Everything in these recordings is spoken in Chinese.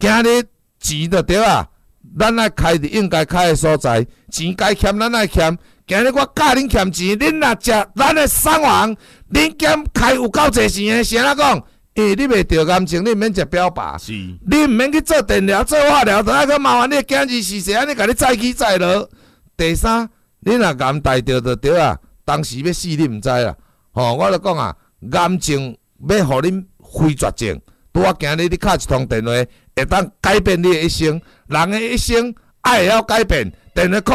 今日钱就对啊，咱爱开伫应该开的所在，钱该欠咱爱欠。今日我教恁欠钱，恁若食咱的送王，恁兼开有够侪钱的，是安怎讲？你袂着感情，你毋免食表白，你毋免去做电疗、做化疗，就爱去麻烦你的囝儿是谁，安尼甲你再起再落。第三，你若癌大着就对啊，当时要死你毋知啦。我就讲啊，癌症要互恁非绝症，拄啊今日你敲一通电话，会当改变你的一生。人的一生爱会晓改变，电话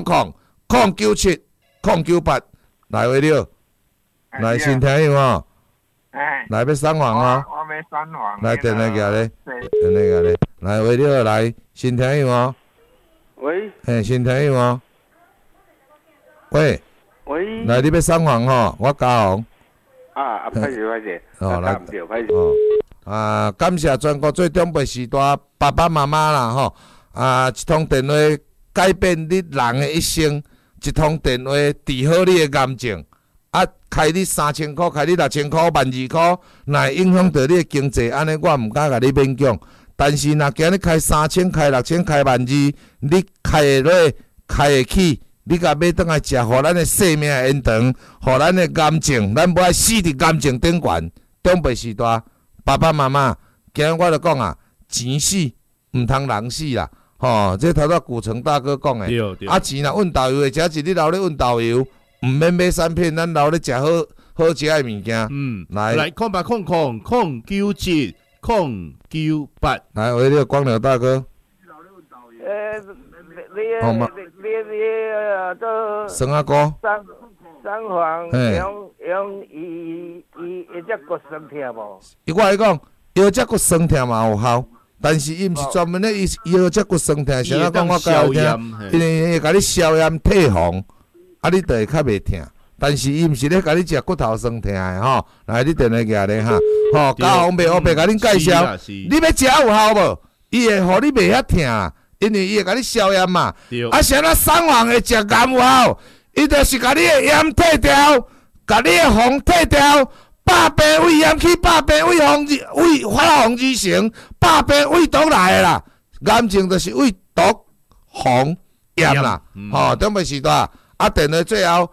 0800097098来话了，来先听伊哦。来要送房哦， 我要送房。 来电话举咧，电话举咧，来话了来先听伊哦。 喂。 先听伊哦。喂。 喂。 来你要送房吼，我嘉宏。 歹势。 来。感谢全国最长辈时代爸爸妈妈啦吼。一通电话改变你人的一生，一通电话治好你的癌症。开你3000块，开你6000块，12000块，若会影响到你的经济，安尼我毋敢甲你勉强。但是若今日开3000、开6000、开12000，你开会落，开会起，你甲买转来食，互咱的生命延长，互咱的癌症，咱无爱死伫癌症顶悬。长辈时代，爸爸妈妈，今日我就讲啊，钱死毋通人死啦。这头仔古城大哥讲的。钱若运豆油的，食一日老咧运豆油。毋免买产品，咱留咧食好食的物件。来 0800097098， 来，我这光良大哥。生阿哥。 三房用伊只骨酸痛无？ 我来讲，腰脊骨酸痛嘛有效，但是伊毋是专门咧腰脊骨酸痛，啥讲我教你听，因为会甲你消炎退红。你就会较袂痛，但是伊毋是咧甲你食骨头酸痛的吼。来，你电话举咧哈，嘉宏袂黑白甲恁介绍，你要食有效无？伊会互你袂遐痛，因为伊会甲你消炎嘛。啥物送王会食癌有效？伊就是甲你的炎退掉，甲你的红退掉，百病胃炎去，百病胃发红而成，百病胃毒来的啦。癌症就是胃毒、红、炎啦。长辈时代。电话最后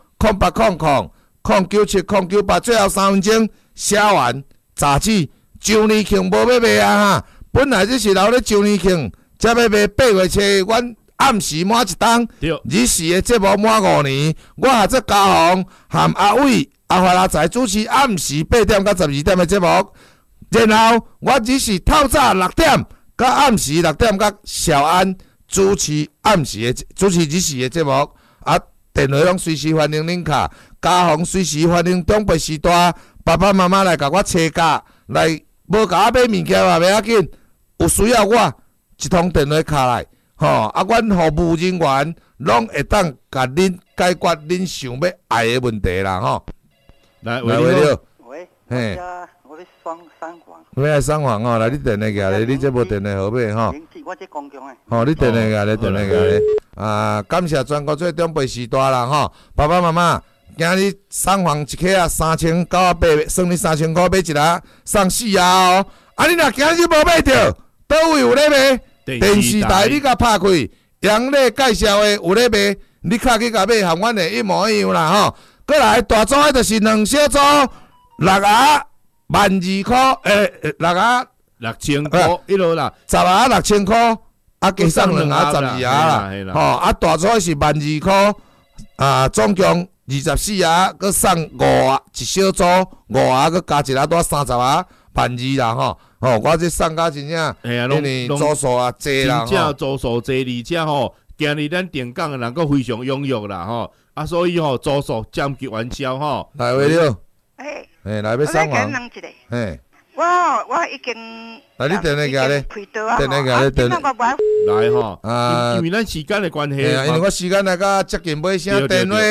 0800097098，最后3分钟写完。杂志周年庆无要卖啊哈！本来这是留咧周年庆，才要卖8月初，阮暗时满一档，日时的节目满5年。我和这嘉宏和阿伟、阿华拉仔主持暗时8点到12点的节目，然後我日时透早6點，到暗時6點到小安主持日時的節目。电话拢随时欢迎恁卡，嘉宏随时欢迎长辈时代爸爸妈妈来甲我车架，来无甲我买物件嘛袂要紧，有需要我一通电话卡来，阮服务人员拢会当甲恁解决恁想要爱的问题啦，来，喂， 我咧双三房。 要来送房来你电话举咧，你这无电话号码我这公共诶。 你电话举咧，电话举咧。感谢全国最长辈时代啦，爸爸妈妈，今日送房一客啊3900，算你3000块买一个，送4哦。你若今日无买着，倒位有咧卖？电视台你甲拍开，杨丽介绍的有咧卖，你卡去甲买，和阮的一模一样啦，过来大组的就是2小组，6盒12000块，6盒 6000块，一路啦 ，10盒6000块。加送2盒12盒啦，大组是12000块，总共24盒，佮送5盒，一小组5盒，佮加一盒多30盒，12000啦我这送甲真正，因为组数啊济啦， 真正组数济，而且今日咱定岗的人佮非常踊跃啦所以组数占级完销来话了，来要送房， 我已经。 来，你电话举咧，电话举咧，电话来因为咱时间的关系，因为我时间来到接近尾声，电话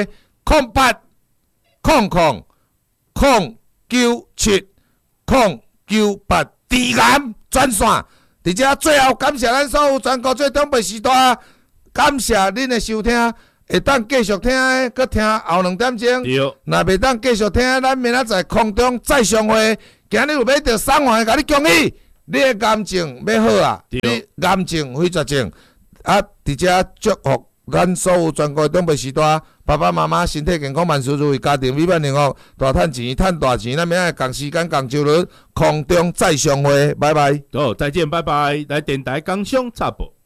0800097098治癌专线，而且最后感谢咱所有全国最长辈时代，感谢恁的收听。会当继续听的，搁听后2点钟。若袂当继续听，咱明仔载空中再相会。今日有买到送完，甲你恭喜！ 你的癌症要好啊，你癌症非绝症啊！伫遮祝福咱所有全国东北时代爸爸妈妈身体健康，万事如意，家庭美满幸福，大赚钱，赚大钱。咱明仔共时间共周日空中再相会，拜拜。 好，再见，拜拜。来电台工商插播。